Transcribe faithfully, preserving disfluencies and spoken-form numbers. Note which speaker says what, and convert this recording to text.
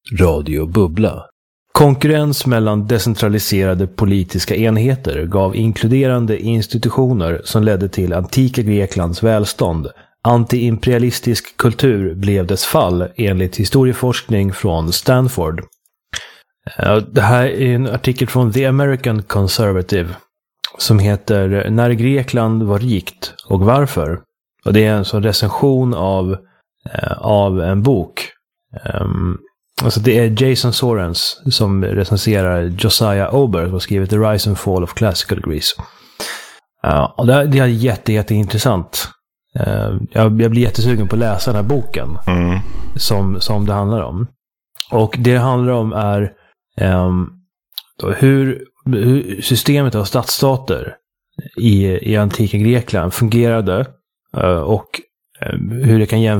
Speaker 1: Radio Bubbla. Konkurrens mellan decentraliserade politiska enheter gav inkluderande institutioner som ledde till antika Greklands välstånd. Antiimperialistisk kultur blev dess fall enligt historieforskning från Stanford. Det här är en artikel från The American Conservative som heter När Grekland var rikt och varför. Och det är en sån recension av, av en bok. Um, alltså det är Jason Sorens som recenserar Josiah Ober som har skrivit The Rise and Fall of Classical Greece. Uh, och det, det är jätte, jätteintressant. Uh, jag, jag blir jättesugen på att läsa den här boken mm. som, som det handlar om. Och det det handlar om är um, då hur, hur systemet av stadsstater i, i antika Grekland fungerade uh, och uh, hur det kan jämföra